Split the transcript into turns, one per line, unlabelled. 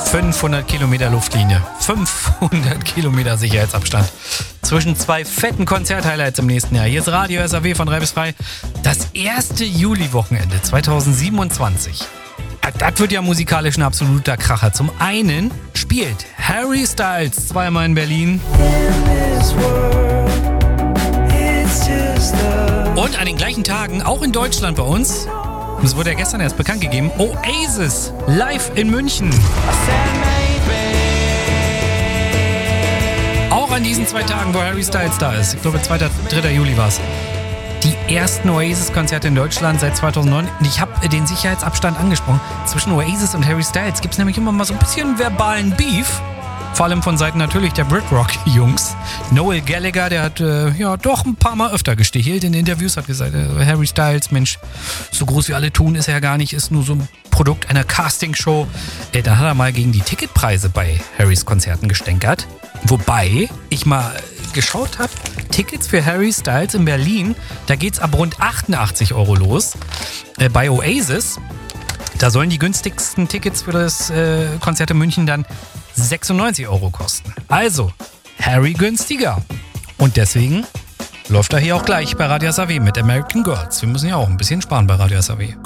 500 Kilometer Luftlinie. 500 Kilometer Sicherheitsabstand. Zwischen zwei fetten Konzerthighlights im nächsten Jahr. Hier ist Radio SAW von 3 bis 3. Das erste Juli-Wochenende 2027. Das wird ja musikalisch ein absoluter Kracher. Zum einen spielt Harry Styles zweimal in Berlin. Und an den gleichen Tagen, auch in Deutschland bei uns, das wurde ja gestern erst bekannt gegeben, Oasis live in München. Auch an diesen 2 Tagen, wo Harry Styles da ist. Ich glaube, 2. 3. Juli war es. Die ersten Oasis-Konzerte in Deutschland seit 2009. Und ich habe den Sicherheitsabstand angesprochen. Zwischen Oasis und Harry Styles gibt es nämlich immer mal so ein bisschen verbalen Beef. Vor allem von Seiten natürlich der Britrock-Jungs. Noel Gallagher, der hat doch ein paar Mal öfter gestichelt in Interviews, hat gesagt, Harry Styles, Mensch, so groß wie alle tun ist er ja gar nicht, ist nur so ein Produkt einer Castingshow. Dann hat er mal gegen die Ticketpreise bei Harrys Konzerten gestänkert. Wobei ich mal geschaut habe, Tickets für Harry Styles in Berlin, da geht's ab rund 88 € los. Bei Oasis, da sollen die günstigsten Tickets für das Konzert in München dann 96 € kosten. Also, Harry günstiger. Und deswegen läuft er hier auch gleich bei Radio SAW mit American Girls. Wir müssen ja auch ein bisschen sparen bei Radio SAW.